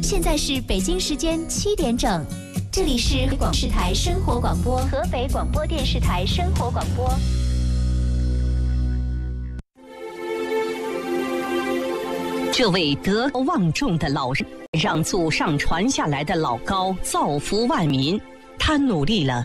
现在是北京时间7点整，这里是广视台生活广播，河北广播电视台生活广播。 这位德高望重的老人，让祖上传下来的老高造福万民，他努力了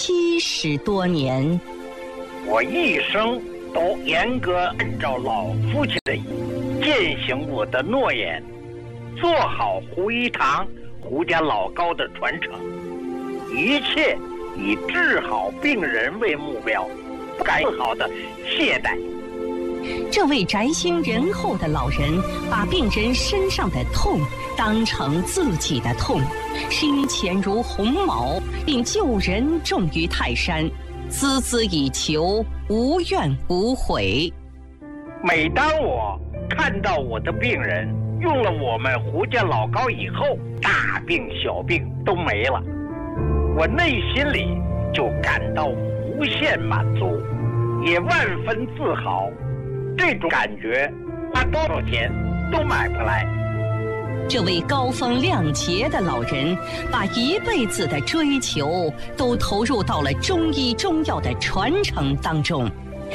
70多年。 我一生都严格按照老父亲的践行我的诺言，做好胡一堂胡家老高的传承，一切以治好病人为目标，不敢丝毫的懈怠。 这位宅心仁厚的老人，把病人身上的痛当成自己的痛，心潜如鸿毛，令救人重于泰山，孜孜以求，无怨无悔。 每当我看到我的病人用了我们胡家老高以后，大病小病都没了，我内心里就感到无限满足，也万分自豪。这种感觉花多少钱都买不来。 这位高风亮节的老人，把一辈子的追求都投入到了中医中药的传承当中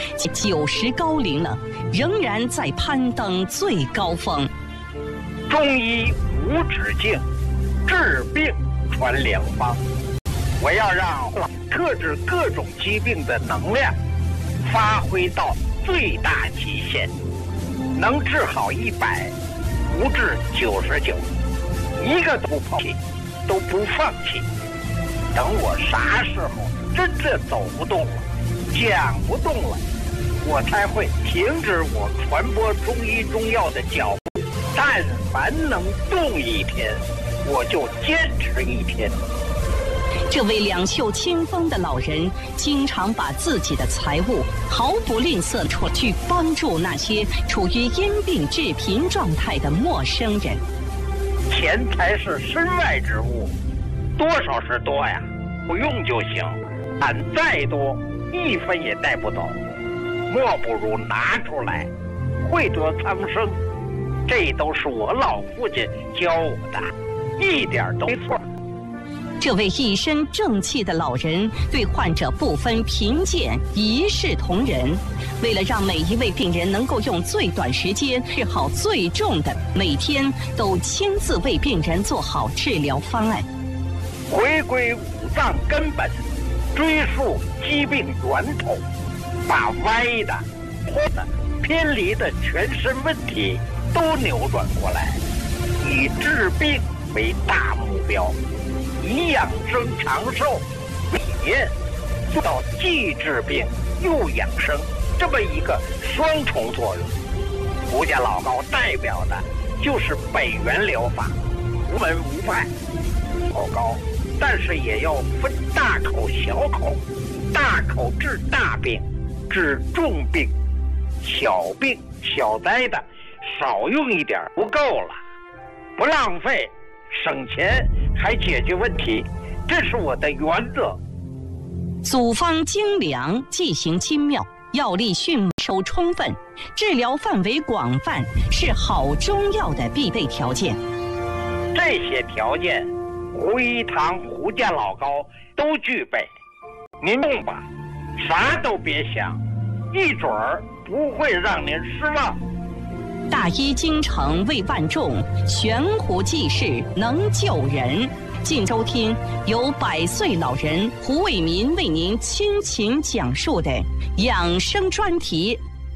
，90高龄了，仍然在攀登最高峰。 中医无止境，治病传良方。我要让克制各种疾病的能量发挥到最大极限，能治好100，不治99，一个都不放弃，都不放弃。等我啥时候真正走不动了，讲不动了，我才会停止我传播中医中药的脚步。但凡能动一天，我就坚持1天。 这位两袖清风的老人，经常把自己的财物毫不吝啬去帮助那些处于因病致贫状态的陌生人。 钱财是身外之物，多少是多呀，不用就行。但再多1分也带不走，莫不如拿出来，惠泽苍生。这都是我老父亲教我的，一点都没错。 这位一身正气的老人对患者不分贫贱，一视同仁。为了让每一位病人能够用最短时间治好最重的，每天都亲自为病人做好治疗方案。 回归五脏根本，追溯疾病源头，把歪的、错的、偏离的全身问题都扭转过来，以治病为大目标，以养生长寿理念，做到既治病又养生这么一个双重作用。胡家老高代表的就是北元疗法，无门无派，好高，但是也要分大口小口，大口治大病，治重病，小病小灾的少用一点不够了，不浪费，省钱还解决问题，这是我的原则。 组方精良，剂型精妙，药力迅收充分，治疗范围广泛，是好中药的必备条件。 这些条件，胡一堂胡家老高都具备。您用吧，啥都别想，一准儿不会让您失望。 大医精诚为万众，悬壶济世能救人。敬收听由100岁老人胡卫民为您倾情讲述的养生专题。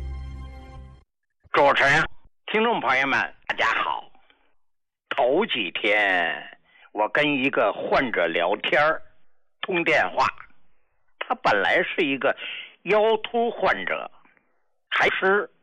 主持人、听众朋友们，大家好。头几天我跟一个患者聊天通电话，他本来是一个腰突患者，还是